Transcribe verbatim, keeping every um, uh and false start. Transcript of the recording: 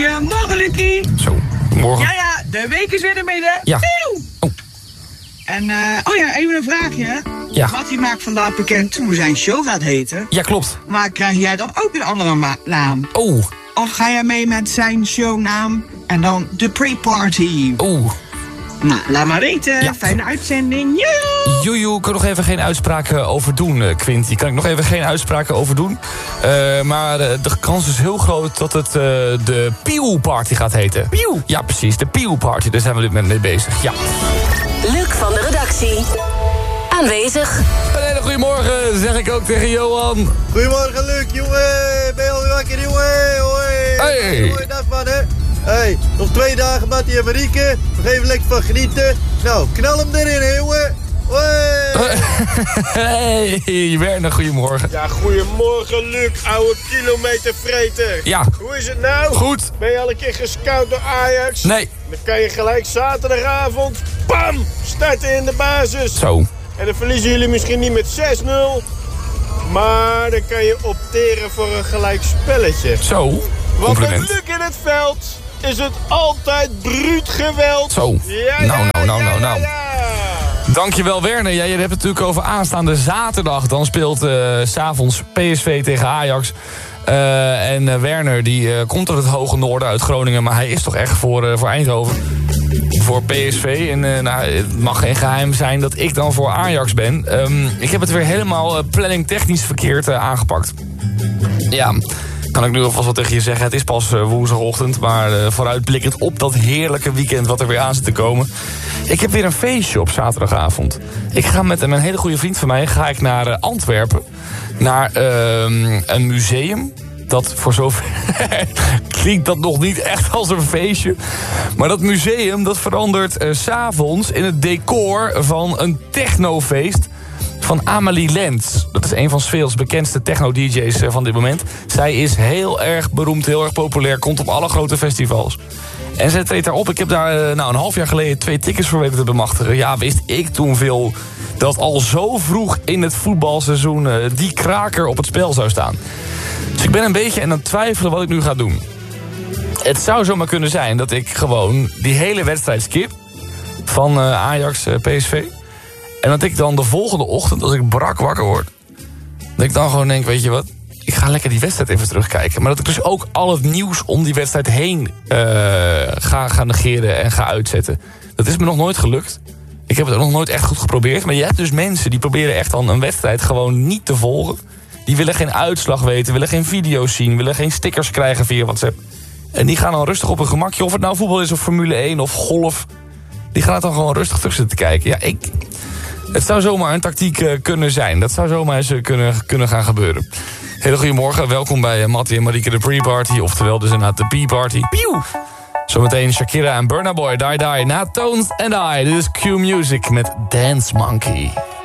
Goedemorgen, Lucie. Zo, morgen. Ja, ja, de week is weer de midden. Ja. Oh. En, uh, oh ja, even een vraagje. Ja. Mattie maakt vandaag bekend hoe zijn show gaat heten. Ja, klopt. Maar krijg jij dan ook een andere ma- naam? Oh. Of ga jij mee met zijn shownaam en dan de pre-party? Oh. Nou, laat maar weten. Ja. Fijne uitzending. Joe! Joejoe, ik kan nog even geen uitspraken over doen, uh, Quinty. Kan ik nog even geen uitspraken over doen. Uh, maar uh, de kans is heel groot dat het uh, de Pieuw Party gaat heten. Pieuw? Ja, precies, de Pieuw Party. Daar zijn we dit mee bezig, ja. Luc van de redactie. Aanwezig. Een hele goede morgen, zeg ik ook tegen Johan. Goedemorgen, Luc, jongen. Ben je alweer wakker, jongen? Hoi. Hey. Hoi, dag, man, hè. Hey, nog twee dagen, Mattie en Marieke. Nog even lekker van genieten. Nou, knal hem erin, hè, jongen. Hoi. Hey, Werner, goedemorgen. Ja, goedemorgen, Luc, oude kilometervreter. Ja. Hoe is het nou? Goed. Ben je al een keer gescout door Ajax? Nee. Dan kan je gelijk zaterdagavond, bam, starten in de basis. Zo. En dan verliezen jullie misschien niet met zes nul. Maar dan kan je opteren voor een gelijk spelletje. Zo. Want met Compliment. Luc in het veld is het altijd bruut geweld. Zo. Ja, Nou, ja, nou, nou, ja, nou, nou. ja, ja. Dankjewel, Werner. Ja, je hebt het natuurlijk over aanstaande zaterdag. Dan speelt uh, 's avonds P S V tegen Ajax. Uh, en uh, Werner die uh, komt uit het hoge noorden, uit Groningen. Maar hij is toch echt voor, uh, voor Eindhoven. Voor P S V. En uh, nou, het mag geen geheim zijn dat ik dan voor Ajax ben. Um, ik heb het weer helemaal uh, planningtechnisch verkeerd uh, aangepakt. Ja, kan ik nu alvast wat tegen je zeggen. Het is pas uh, woensdagochtend. Maar uh, vooruitblikkend op dat heerlijke weekend wat er weer aan zit te komen. Ik heb weer een feestje op zaterdagavond. Ik ga met een hele goede vriend van mij ga ik naar uh, Antwerpen. Naar uh, een museum. Dat voor zover klinkt dat nog niet echt als een feestje. Maar dat museum dat verandert uh, 's avonds in het decor van een technofeest van Amelie Lens. Dat is een van 's werelds bekendste techno-D J's van dit moment. Zij is heel erg beroemd, heel erg populair, komt op alle grote festivals. En zij treedt daarop. Ik heb daar nou, een half jaar geleden twee tickets voor weten te bemachtigen. Ja, wist ik toen veel dat al zo vroeg in het voetbalseizoen uh, die kraker op het spel zou staan. Dus ik ben een beetje aan het twijfelen wat ik nu ga doen. Het zou zomaar kunnen zijn dat ik gewoon die hele wedstrijd skip van uh, Ajax uh, P S V. En dat ik dan de volgende ochtend, als ik brak wakker word, dat ik dan gewoon denk, weet je wat, ik ga lekker die wedstrijd even terugkijken. Maar dat ik dus ook al het nieuws om die wedstrijd heen uh, ga, ga negeren en ga uitzetten. Dat is me nog nooit gelukt. Ik heb het ook nog nooit echt goed geprobeerd. Maar je hebt dus mensen die proberen echt dan een wedstrijd gewoon niet te volgen. Die willen geen uitslag weten, willen geen video's zien, willen geen stickers krijgen via WhatsApp. En die gaan dan rustig op hun gemakje, of het nou voetbal is of Formule één of golf. Die gaan het dan gewoon rustig terug zitten kijken. Ja, ik... Het zou zomaar een tactiek uh, kunnen zijn. Dat zou zomaar eens uh, kunnen, kunnen gaan gebeuren. Hele goedemorgen, welkom bij uh, Mattie en Marieke de Pre-Party. Oftewel dus inderdaad de P-Party. Pieuw! Zometeen Shakira en Burna Boy, Die Die. Na Tones and I, dit is Q Music met Dance Monkey.